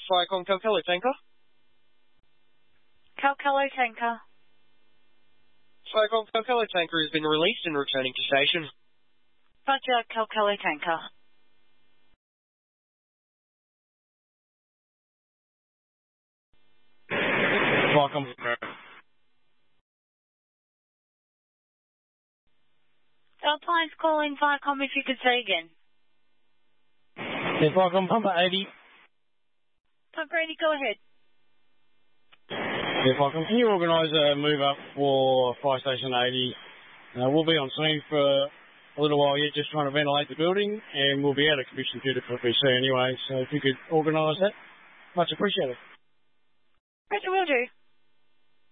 Viacom Calcolo Tanker. Calcolo Tanker. Viacom Calcolo Tanker has been released and returning to station. Roger, Calcolo Tanker. Viacom. Alpine's calling Viacom if you could say again. Yeah, Viacom, Pumper 80. Pump ready, go ahead. Yeah, Viacom, can you organise a move up for Fire Station 80? We'll be on scene for a little while yet, just trying to ventilate the building, and we'll be out of commission due to FBC anyway, so if you could organise that, much appreciated. Roger, will do.